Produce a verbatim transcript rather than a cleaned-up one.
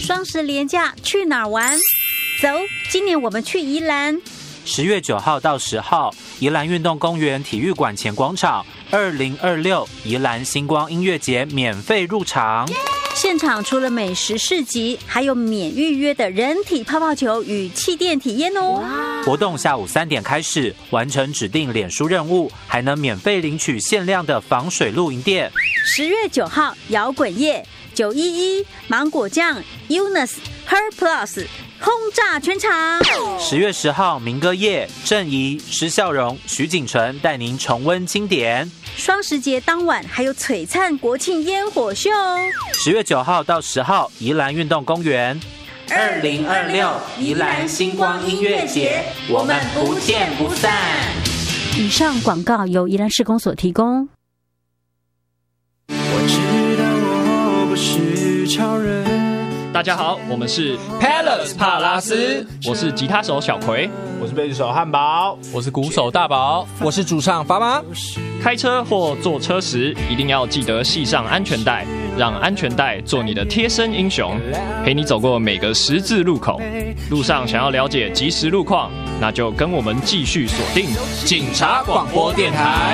双十连假去哪儿玩？走，今年我们去宜兰。 十月九号到十号，宜兰运动公园体育馆前广场二零二六宜兰星光音乐节免费入场。 现场除了美食市集，还有免预约的人体泡泡球与气垫体验哦。 活动下午三点开始，完成指定脸书任务，还能免费领取限量的防水露营垫。 十月九号摇滚夜，九一一芒果酱 Unis Her Plus 轰炸全场。 十月十号民歌夜，郑怡、施孝荣、徐锦纯带您重温经典。 双十节当晚还有璀璨国庆烟火秀哦。 十月九号到十号，宜兰运动公园。二零二六宜兰星光音乐节，我们不见不散。 以上广告由宜兰市公所提供。 我知道我不是超人。 大家好，我们是 Palace 帕拉斯，我是吉他手小葵， 我是贝斯手汉堡， 我是鼓手大宝， 我是主唱发妈。 开车或坐车时，一定要记得系上安全带，让安全带做你的贴身英雄，陪你走过每个十字路口。路上想要了解即时路况，那就跟我们继续锁定警察广播电台。